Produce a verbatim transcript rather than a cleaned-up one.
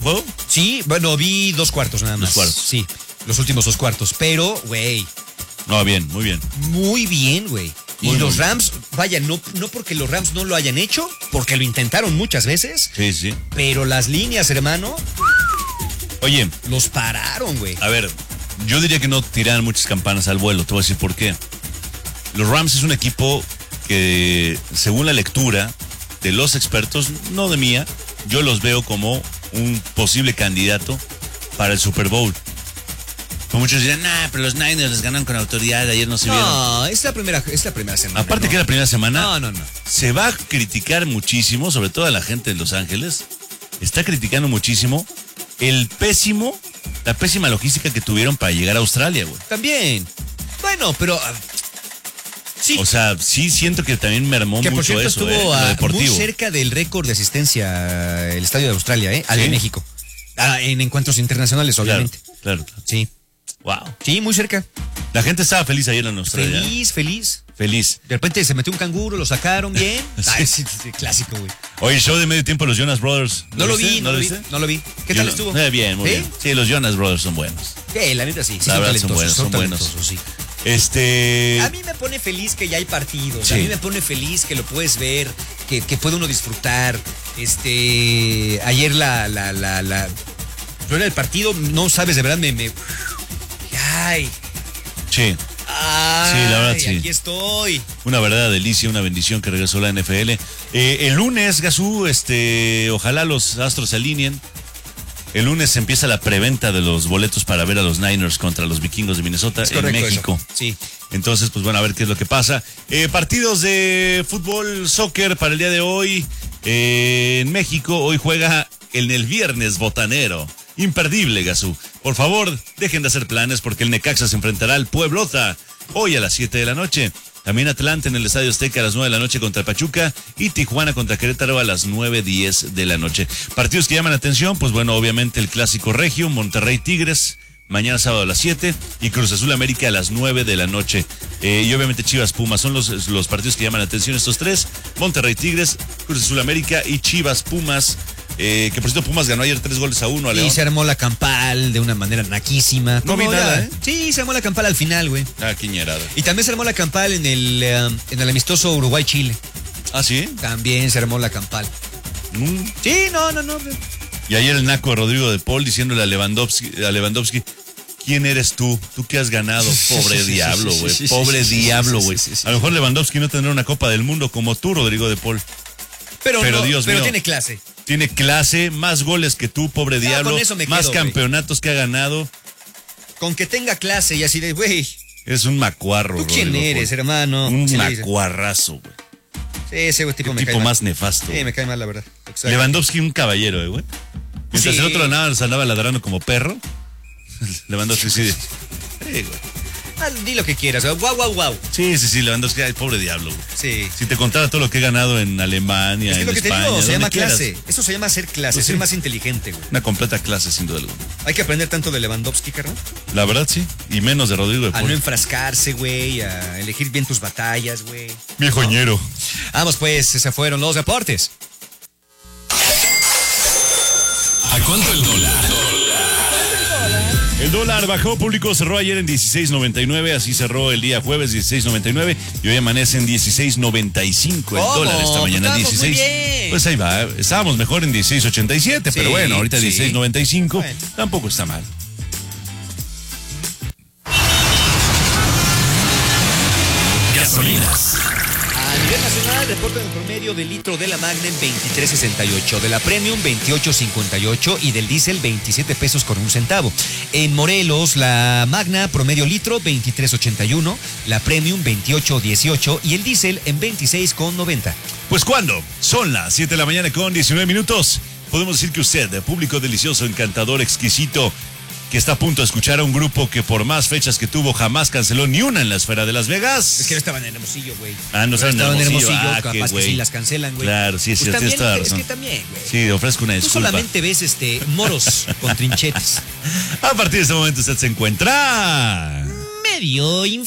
juego? Sí, bueno, vi dos cuartos nada más. Dos cuartos. Sí, los últimos dos cuartos. Pero, güey. No, bien, muy bien. Muy bien, güey. Y Muy, los muy Rams, vaya, no, no porque los Rams no lo hayan hecho, porque lo intentaron muchas veces. Sí, sí. Pero las líneas, hermano, Oye, los pararon, güey. a ver, yo diría que no tiran muchas campanas al vuelo. Te voy a decir por qué. Los Rams es un equipo que, según la lectura de los expertos, no de mía, yo los veo como un posible candidato para el Super Bowl. Como muchos dirán, nah, pero los Niners les ganaron con autoridad, ayer no se vieron. No, es la primera, es la primera semana. Aparte no. que la primera semana No, no, no. se va a criticar muchísimo, sobre todo a la gente de Los Ángeles, está criticando muchísimo el pésimo, la pésima logística que tuvieron para llegar a Australia, güey. También. Bueno, pero... uh, sí. O sea, sí siento que también mermó Que por mucho cierto eso, estuvo eh, en lo a- deportivo. muy cerca del récord de asistencia el Estadio de Australia, ¿eh? Al ¿Sí? de México. Ah, en encuentros internacionales, Claro, obviamente. claro, claro. Sí. Wow. Sí, muy cerca. La gente estaba feliz ayer en Australia. Feliz, feliz. Feliz. De repente se metió un canguro, lo sacaron bien. Sí. Ay, sí, sí, clásico, güey. Oye, el show de medio tiempo de los Jonas Brothers. No lo viste? vi, no lo vi, viste? no lo vi. ¿Qué Yo tal lo- estuvo? Eh, bien, muy ¿Sí? bien. Sí, los Jonas Brothers son buenos. Sí, la neta sí. Sí, La son verdad son talentosos, buenos, son buenos. talentosos, sí. Este... A mí me pone feliz que ya hay partidos. Sí. A mí me pone feliz que lo puedes ver, que, que puede uno disfrutar. Este, ayer la, la, la, la, yo era el partido, no sabes, de verdad me, me, ay, Sí. ay, Sí, la verdad, sí. aquí estoy. Una verdadera delicia, una bendición que regresó la N F L. Eh, el lunes, Gazú, este, ojalá los Astros se alineen. El lunes empieza la preventa de los boletos para ver a los Niners contra los Vikingos de Minnesota Es en correcto México. eso. Sí. Entonces, pues bueno, a ver qué es lo que pasa. Eh, partidos de fútbol, soccer para el día de hoy. Eh, en México, hoy juega en el viernes botanero. Imperdible, Gazú. Por favor, dejen de hacer planes porque el Necaxa se enfrentará al Pueblota hoy a las siete de la noche. También Atlante en el Estadio Azteca a las nueve de la noche contra Pachuca y Tijuana contra Querétaro a las nueve diez de la noche. Partidos que llaman la atención, pues bueno, obviamente el Clásico Regio, Monterrey Tigres, mañana sábado a las siete y Cruz Azul América a las nueve de la noche. Eh, y obviamente Chivas Pumas son los, los partidos que llaman la atención estos tres. Monterrey Tigres, Cruz Azul América y Chivas Pumas. Eh, que por cierto Pumas ganó ayer tres goles a uno a León. Y se armó la campal de una manera naquísima. No vi Como nada, ya- ¿eh? Sí, se armó la campal al final, güey. Ah, quiñerada. Y también se armó la campal en el, eh, en el amistoso Uruguay-Chile. Ah, ¿sí? También se armó la campal. Mm. Sí, no, no, no. Y ayer el naco Rodrigo de Paul diciéndole a Lewandowski, a Lewandowski, ¿quién eres tú? ¿Tú qué has ganado? Pobre diablo, güey. Sí, sí, Pobre sí, sí, diablo, sí, güey. sí, sí, sí. A lo mejor Lewandowski no tendrá una Copa del Mundo como tú, Rodrigo de Paul. Pero, Pero no, Dios pero mío. tiene clase. Tiene clase, más goles que tú, pobre Ya, diablo. con eso me más quedo, güey. campeonatos que ha ganado. Con que tenga clase y así de, güey, Es un macuarro, ¿tú quién Rodrigo de eres, Paul. hermano? Un Sí, le dice. macuarrazo, güey. Sí, ese güey tipo Qué me tipo cae más mal. nefasto. Sí, me cae mal, la verdad. Exacto. Lewandowski, un caballero, eh, güey. Mientras Sí. el otro andaba, se andaba ladrando como perro. Lewandowski sí. de- Sí, güey. Ah, di lo que quieras. Guau, guau, guau. Sí, sí, sí, Lewandowski, ay, pobre diablo, güey. Sí. Si te contara todo lo que he ganado en Alemania, Es que en lo que España, te digo, se donde llama quieras. clase. Eso se llama ser clase, Pues ser sí. más inteligente, güey. Una completa clase, sin duda alguna. Hay que aprender tanto de Lewandowski, carnal. La verdad, sí. Y menos de Rodrigo de A no Paul. enfrascarse, güey, a elegir bien tus batallas, güey. Viejoñero. Vamos, pues, se fueron los deportes. ¿A cuánto el dólar? El dólar bajó, público cerró ayer en dieciséis noventa y nueve, así cerró el día jueves dieciséis noventa y nueve y hoy amanece en dieciséis noventa y cinco el ¿Cómo? dólar esta mañana. Pues estábamos muy dieciséis. bien. Pues ahí va, estábamos mejor en dieciséis ochenta y siete, Sí, pero bueno, ahorita sí. dieciséis noventa y cinco, Bueno. tampoco está mal. Gasolinas. A nivel nacional, reportan el promedio del litro de la Magna en veintitrés sesenta y ocho, de la Premium veintiocho cincuenta y ocho y del diésel veintisiete pesos con un centavo. En Morelos, la Magna promedio litro veintitrés ochenta y uno, la Premium veintiocho dieciocho y el diésel en veintiséis con noventa. Pues ¿cuándo? Son las siete de la mañana con diecinueve minutos. Podemos decir que usted, público delicioso, encantador, exquisito, que está a punto de escuchar a un grupo que por más fechas que tuvo jamás canceló ni una en la esfera de Las Vegas. Es que no estaban en Hermosillo, güey. Ah, no estaban en estaban en Hermosillo. Hermosillo, Ah, qué capaz que güey. sí las cancelan, güey. Claro, sí, es Pues cierto, tienes también, toda la es razón. que también, güey. Sí, ofrezco una Tú disculpa. solamente ves este moros con trinchetes. A partir de este momento usted se encuentra... Medio inf